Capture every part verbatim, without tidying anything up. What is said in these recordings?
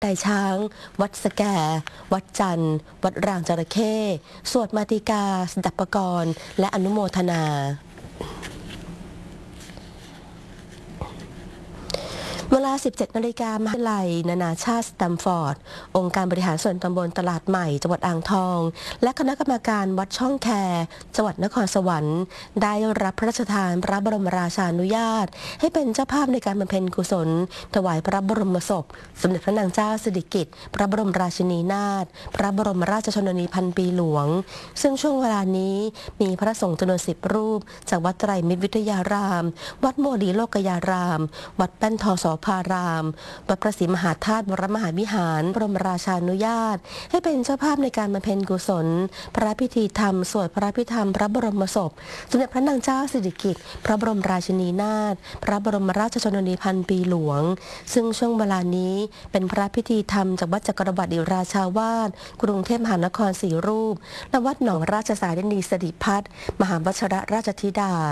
ไดช้างวัดสแกวัดจันทร์วัดรางจระเข้สวดมาติกาสดับปกรณ์และอนุโมทนาเวลา สิบเจ็ด นาฬิกามหาวิทยาลัยนานาชาติสแตมฟอร์ดองค์การบริหารส่วนตำบลตลาดใหม่จังหวัดอ่างทองและคณะกรรมการวัดช่องแคจังหวัดนครสวรรค์ได้รับพระราชทานพระบรมราชานุญาตให้เป็นเจ้าภาพในการบำเพ็ญกุศลถวายพระบรมศพสมเด็จพระนางเจ้าสิริกิติ์พระบรมราชินีนาถพระบรมราชชนนีพันปีหลวงซึ่งช่วงเวลานี้มีพระสงฆ์จำนวนสิบรูปจากวัดไตรมิตรวิทยารามวัดโมดีโลกยารามวัดแป้นทอสพารามวัดพระศรีมหาธาตุวรมหาวิหารบรมราชานุญาตให้เป็นเจ้าภาพในการบำเพ็ญกุศลพระพิธีธรรมสวดพระพิธรรมพระบรมศพสมเด็จพระนางเจ้าสิริกิติ์พระบรมราชินีนาถพระบรมราชชนนีพันปีหลวงซึ่งช่วงเวลานี้เป็นพระพิธีธรรมจากวัดจักรวรรดิราชาวาสกรุงเทพมหานครสี่รูปและวัดหนองราชสารินีสิริพัฒน์มหาวชรราชธิดา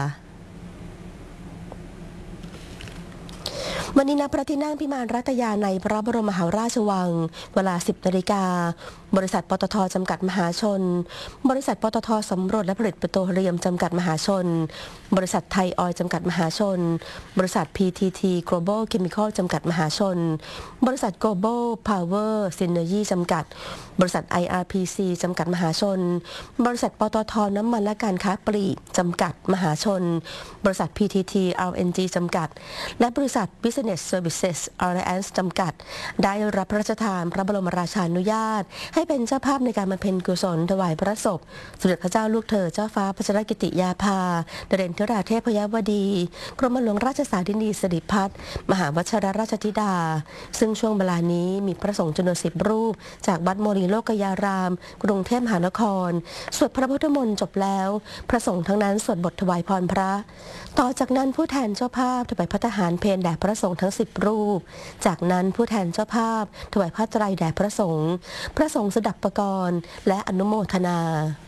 วันนี้ณพระที่นั่งพิมานรัตยาในพระบรมมหาราชวังเวลา สิบ นาฬิกาบริษัทปตท.จำกัดมหาชนบริษัทปตท.สำรวจและผลิตปิโตรเลียมจำกัดมหาชนบริษัทไทยออยล์จำกัดมหาชนบริษัท พี ที ที Global Chemical จำกัดมหาชนบริษัท Global Power Synergy จำกัดบริษัท ไอ อาร์ พี ซี จำกัดมหาชนบริษัทปตท.น้ำมันและการค้าปลีกจำกัดมหาชนบริษัท พี ที ที แอล เอ็น จี จำกัดและบริษัท Business Services Alliance จำกัดได้รับพระราชทานพระบรมราชานุญาตให้เป็นเจ้าภาพในการบำเพ็ญกุศลถวายพระศพสมเด็จพระเจ้าลูกเธอเจ้าฟ้าพัชรกิติยาภาดเรนทราเทพยวดีกรมหลวงราชสารินีสิริพัฒน์มหาวชรราชธิดาซึ่งช่วงเวลานี้มีพระสงฆ์จำนวนสิบรูปจากวัดโมลีโลกยารามกรุงเทพมหานครสวดพระพุทธมนต์จบแล้วพระสงฆ์ทั้งนั้นสวดบทถวายพรพระต่อจากนั้นผู้แทนเจ้าภาพถวายพระทหารเพลแด่พระสงฆ์ทั้งสิบรูปจากนั้นผู้แทนเจ้าภาพถวายผ้าไตรแด่พระสงฆ์พระสงฆ์สดับปกรณ์และอนุโมทนา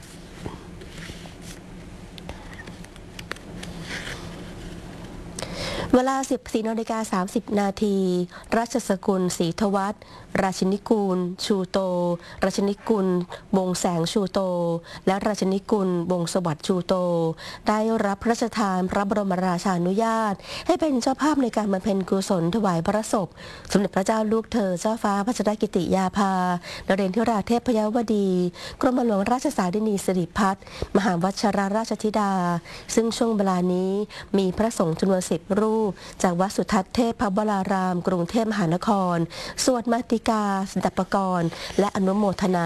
เวลา สิบสี่ นาฬิกา สามสิบ นาทีราชสกุลศรีทวัฒน์ราชินิกูลชูโตราชินิกุลวงแสงชูโตและราชินิกุลวงสวัสดิ์ชูโตได้รับพระราชทานพระบรมราชานุญาตให้เป็นเจ้าภาพในการบำเพ็ญกุศลถวายพระศพสมเด็จพระเจ้าลูกเธอเจ้าฟ้าพัชรกิติยาภานเรนทราเทพยวดีกรมหลวงราชสารินีสิริพัฒน์มหาวชรราชธิดาซึ่งช่วงเวลานี้มีพระสงฆ์จำนวนสิบรูปจากวัดสุทัศน์เทพพระวรารามกรุงเทพมหานครสวดมาติกาสดับปกรณ์และอนุโมทนา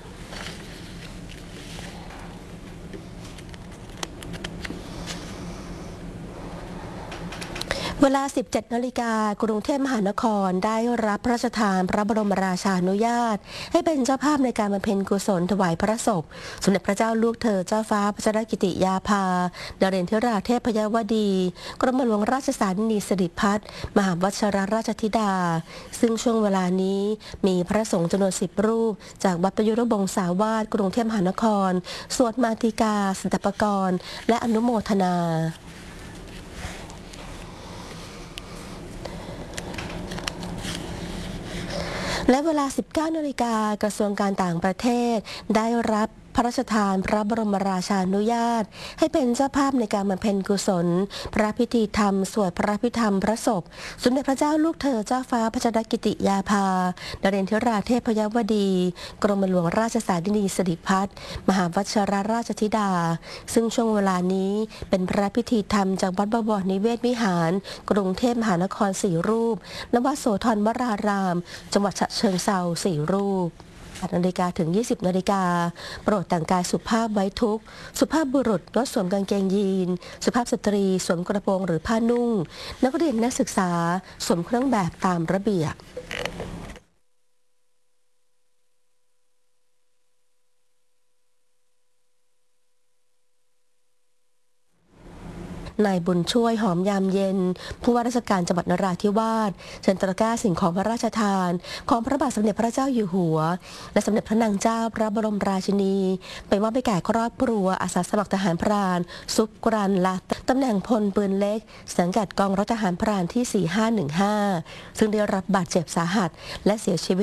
เวลา สิบเจ็ด นาฬิกากรุงเทพมหานครได้รับพระราชทานพระบรมราชานุญาตให้เป็นเจ้าภาพในการบำเพ็ญกุศลถวายพระศพสมเด็จพระเจ้าลูกเธอเจ้าฟ้าพัชรกิติยาภาดเรนทราเทพยวดีกรมหลวงราชสารินีสิริพัฒน์มหาวชรราชธิดาซึ่งช่วงเวลานี้มีพระสงฆ์จำนวนสิบรูปจากวัดประยุรบงสาวาสกรุงเทพมหานครสวดมาติกาสดับปกรณ์และอนุโมทนาและเวลา สิบเก้า นาฬิกากระทรวงการต่างประเทศได้รับพระราชทานพระบรมราชานุญาตให้เป็นเจ้าภาพในการบำเพ็ญกุศลพระพิธีธรรมสวดพระพิธรรมพระศพสมเด็จพระเจ้าลูกเธอเจ้าฟ้าพัชรกิติยาภานเรนทราเทพยวดีกรมหลวงราชสารินีสิริพัฒน์มหาวชรราชธิดาซึ่งช่วงเวลานี้เป็นพระพิธีธรรมจากวัดบวรนิเวศวิหารกรุงเทพมหานครสี่รูปและวัดโสธรวรารามจังหวัดฉะเชิงเทราสี่รูปนาฬิกาถึง ยี่สิบ นาฬิกาโปรดแต่งกายสุภาพไว้ทุกข์สุภาพบุรุษงดสวมกางเกงยีนสุภาพสตรีสวมกระโปรงหรือผ้านุ่งนักเรียนนักศึกษาสวมเครื่องแบบตามระเบียบนายบุญช่วยหอมยามเย็นผู้ว่าราชการจังหวัดนราธิวาสเชิญตะกร้าสิ่งของพระราชทานของพระบาทสมเด็จพระเจ้าอยู่หัวและสมเด็จพระนางเจ้าพระบรมราชินีไปมอบให้แก่ครอบครัวอาสาสมัครทหารพรานซุปกรันละตำแหน่งพลปืนเล็กสังกัดกองร้อยทหารพรานที่สี่ห้าหนึ่งห้าซึ่งได้รับบาดเจ็บสาหัสและเสียชีวิต